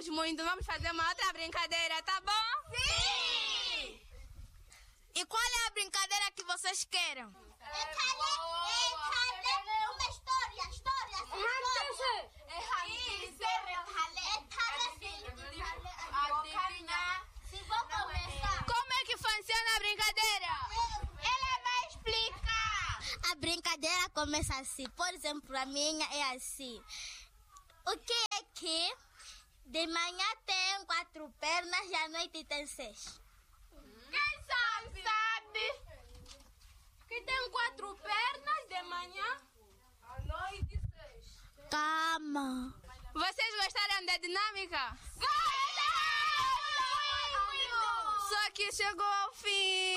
brincamos muito. Vamos fazer uma outra brincadeira, tá bom? Sim! E qual é a brincadeira que vocês querem? Uma história. Se vou começar. Como é que funciona a brincadeira? Ela vai explicar. A brincadeira começa assim. Por exemplo, a minha é assim. O que é que de manhã tem 4 pernas e à noite tem 6? Quem sabe? Que tem 4 pernas de manhã. À noite 6. Calma. Vocês gostaram da dinâmica? Só que chegou ao fim.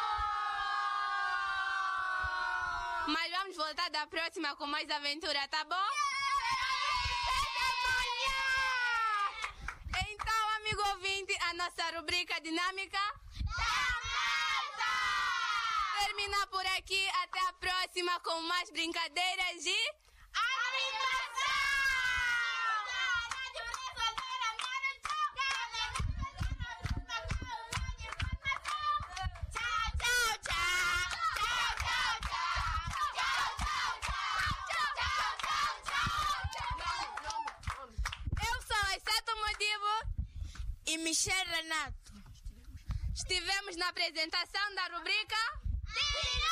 Mas vamos voltar da próxima com mais aventura, tá bom? Então, amigo ouvinte, a nossa rubrica dinâmica termina por aqui. Até a próxima com mais brincadeiras de Animação! E Michel Renato. Estivemos na apresentação da rubrica